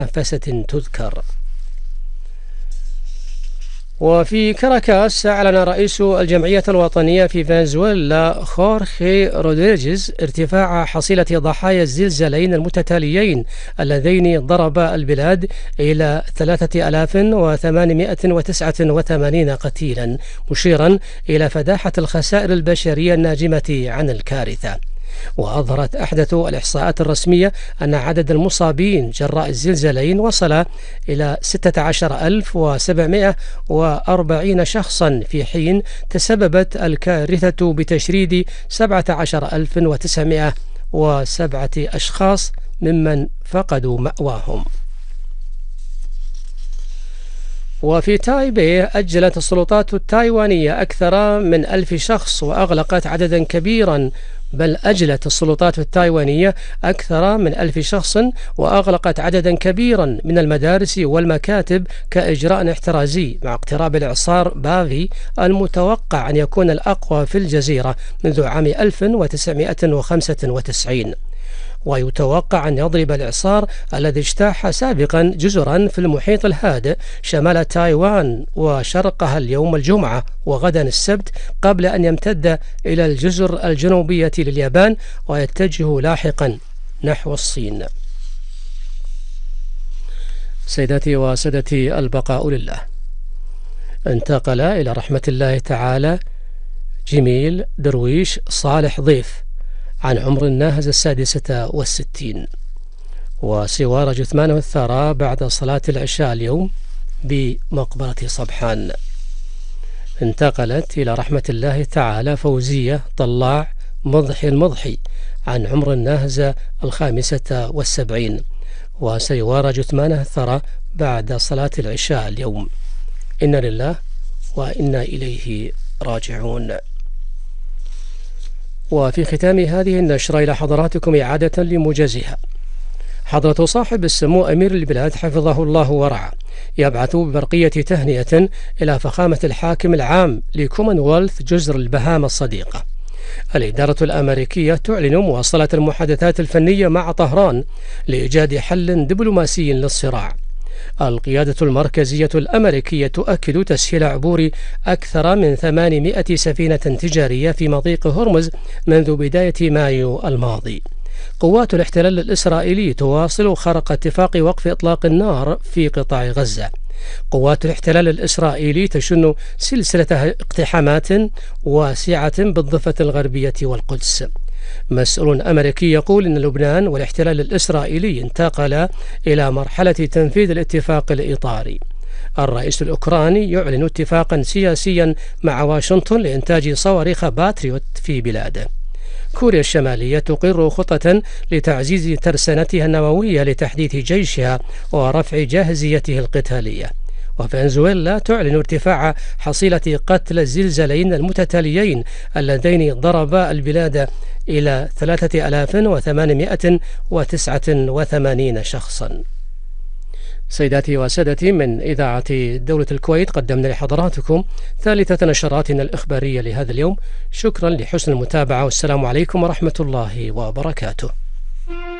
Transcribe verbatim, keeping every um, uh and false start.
منافسة تذكر. وفي كاراكاس أعلن رئيس الجمعية الوطنية في فنزويلا خورخي رودريغيز ارتفاع حصيلة ضحايا الزلزالين المتتاليين اللذين ضربا البلاد إلى ثلاثة آلاف وثمانمائة وتسعة وثمانين قتيلا، مشيرا إلى فداحة الخسائر البشرية الناجمة عن الكارثة. وأظهرت أحدث الإحصاءات الرسمية أن عدد المصابين جراء الزلزالين وصل إلى ستة عشر ألف وسبعمائة وأربعين شخصا، في حين تسببت الكارثة بتشريد سبعة عشر ألف وتسعمائة وسبعة أشخاص ممن فقدوا مأواهم. وفي تايبي أجلت السلطات التايوانية أكثر من ألف شخص وأغلقت عددا كبيرا بل أجلت السلطات التايوانية أكثر من ألف شخص وأغلقت عددا كبيرا من المدارس والمكاتب كإجراء احترازي مع اقتراب الإعصار بافي المتوقع أن يكون الأقوى في الجزيرة منذ عام ألف وتسعمائة وخمسة وتسعين. ويتوقع أن يضرب الإعصار الذي اجتاح سابقا جزرا في المحيط الهادئ شمال تايوان وشرقها اليوم الجمعة وغدا السبت، قبل أن يمتد إلى الجزر الجنوبية لليابان ويتجه لاحقا نحو الصين. سيداتي وسادتي، البقاء لله. انتقل إلى رحمة الله تعالى جميل درويش صالح ضيف عن عمر الناهز السادسة والستين، وسوار جثمانه الثرى بعد صلاة العشاء اليوم بمقبرة صبحان. انتقلت إلى رحمة الله تعالى فوزية طلاع مضحي المضحي عن عمر الناهز الخامسة والسبعين، وسيوار جثمانه الثرى بعد صلاة العشاء اليوم. إنا لله وإنا إليه راجعون. وفي ختام هذه النشرة إلى حضراتكم إعادة لموجزها. حضرة صاحب السمو أمير البلاد حفظه الله ورعاه يبعث ببرقية تهنئة إلى فخامة الحاكم العام لكومنولث جزر البهام الصديقة. الإدارة الأمريكية تعلن مواصلة المحادثات الفنية مع طهران لإيجاد حل دبلوماسي للصراع. القيادة المركزية الأمريكية تؤكد تسهيل عبور أكثر من ثمانمائة سفينة تجارية في مضيق هرمز منذ بداية مايو الماضي. قوات الاحتلال الإسرائيلي تواصل خرق اتفاق وقف إطلاق النار في قطاع غزة. قوات الاحتلال الإسرائيلي تشن سلسلة اقتحامات واسعة بالضفة الغربية والقدس. مسؤول أمريكي يقول إن لبنان والاحتلال الإسرائيلي انتقل إلى مرحلة تنفيذ الاتفاق الإطاري. الرئيس الأوكراني يعلن اتفاقا سياسيا مع واشنطن لإنتاج صواريخ باتريوت في بلاده. كوريا الشمالية تقر خطة لتعزيز ترسانتها النووية لتحديث جيشها ورفع جاهزيته القتالية. وفنزويلا تعلن ارتفاع حصيلة قتل الزلزالين المتتاليين اللذين ضربا البلاد إلى ثلاثة آلاف وثمانمائة وتسعة وثمانين شخصا. سيداتي وسادتي، من إذاعة دولة الكويت قدمنا لحضراتكم ثالثة نشراتنا الإخبارية لهذا اليوم. شكرا لحسن المتابعة، والسلام عليكم ورحمة الله وبركاته.